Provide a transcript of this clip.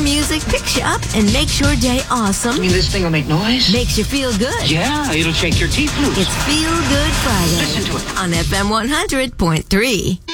music picks you up and makes your day awesome. You mean this thing will make noise? Makes you feel good. Yeah, it'll shake your teeth loose. It's Feel Good Friday. Listen to it. On FM 100.3.